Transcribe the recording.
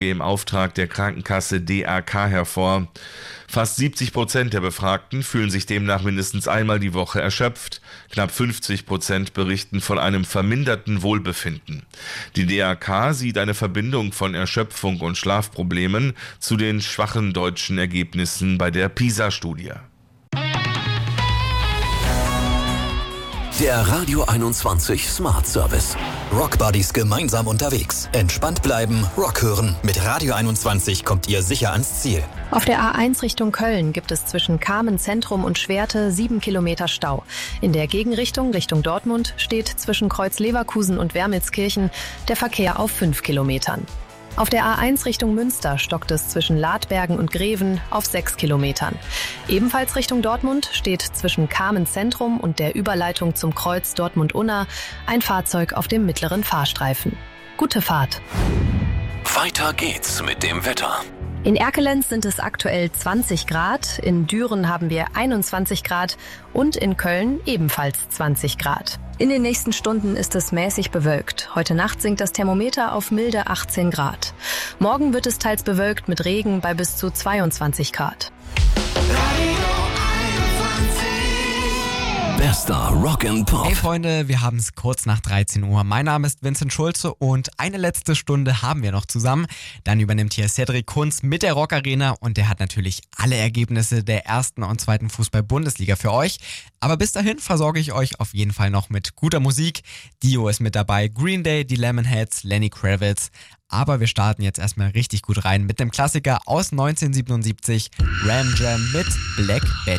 im Auftrag der Krankenkasse DRK hervor. Fast 70% der Befragten fühlen sich demnach mindestens einmal die Woche erschöpft. Knapp 50% berichten von einem verminderten Wohlbefinden. Die DRK sieht eine Verbindung von Erschöpfung und Schlafproblemen zu den schwachen deutschen Ergebnissen bei der PISA-Studie. Der Radio 21 Smart Service. Rockbuddies gemeinsam unterwegs. Entspannt bleiben, Rock hören. Mit Radio 21 kommt ihr sicher ans Ziel. Auf der A1 Richtung Köln gibt es zwischen Kamen Zentrum und Schwerte 7 Kilometer Stau. In der Gegenrichtung Richtung Dortmund steht zwischen Kreuz Leverkusen und Wermelskirchen der Verkehr auf 5 Kilometern. Auf der A1 Richtung Münster stockt es zwischen Ladbergen und Greven auf 6 Kilometern. Ebenfalls Richtung Dortmund steht zwischen Kamen Zentrum und der Überleitung zum Kreuz Dortmund-Unna ein Fahrzeug auf dem mittleren Fahrstreifen. Gute Fahrt. Weiter geht's mit dem Wetter. In Erkelenz sind es aktuell 20 Grad, in Düren haben wir 21 Grad und in Köln ebenfalls 20 Grad. In den nächsten Stunden ist es mäßig bewölkt. Heute Nacht sinkt das Thermometer auf milde 18 Grad. Morgen wird es teils bewölkt mit Regen bei bis zu 22 Grad. Bester Rock and Pop. Hey Freunde, wir haben es kurz nach 13 Uhr. Mein Name ist Vincent Schulze und eine letzte Stunde haben wir noch zusammen. Dann übernimmt hier Cedric Kunz mit der Rock Arena und der hat natürlich alle Ergebnisse der ersten und zweiten Fußball-Bundesliga für euch. Aber bis dahin versorge ich euch auf jeden Fall noch mit guter Musik. Dio ist mit dabei, Green Day, die Lemonheads, Lenny Kravitz. Aber wir starten jetzt erstmal richtig gut rein mit dem Klassiker aus 1977, Ram Jam mit Black Betty.